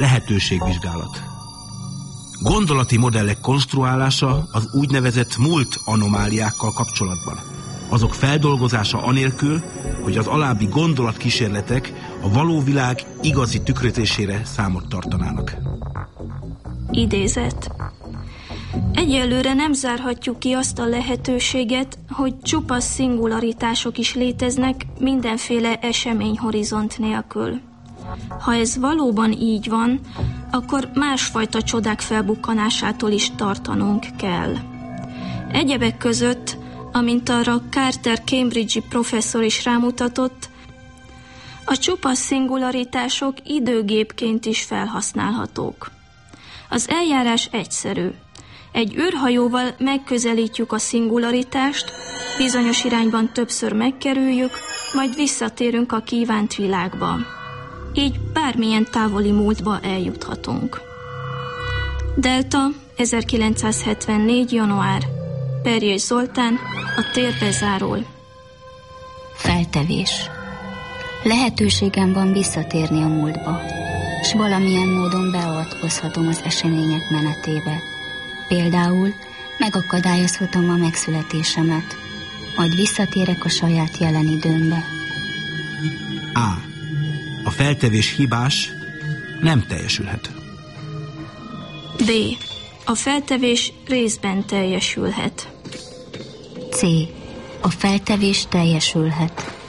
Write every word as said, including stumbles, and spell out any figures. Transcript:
Lehetőségvizsgálat. Gondolati modellek konstruálása az úgynevezett múlt anomáliákkal kapcsolatban. Azok feldolgozása anélkül, hogy az alábbi gondolatkísérletek a való világ igazi tükrözésére számot tartanának. Idézet. Egyelőre nem zárhatjuk ki azt a lehetőséget, hogy csupasz szingularitások is léteznek mindenféle eseményhorizont nélkül. Ha ez valóban így van, akkor másfajta csodák felbukkanásától is tartanunk kell. Egyebek között, amint arra Carter Cambridge-i professzor is rámutatott, a csupasz szingularitások időgépként is felhasználhatók. Az eljárás egyszerű. Egy űrhajóval megközelítjük a szingularitást, bizonyos irányban többször megkerüljük, majd visszatérünk a kívánt világba. Így bármilyen távoli múltba eljuthatunk. Delta, ezerkilencszázhetvennégy. január. Perjes Zoltán, a tér bezárul. Feltevés. Lehetőségem van visszatérni a múltba, s valamilyen módon beavatkozhatom az események menetébe. Például megakadályozhatom a megszületésemet, majd visszatérek a saját jelen időmbe. A. A feltevés hibás, nem teljesülhet. B. A feltevés részben teljesülhet. C. A feltevés teljesülhet.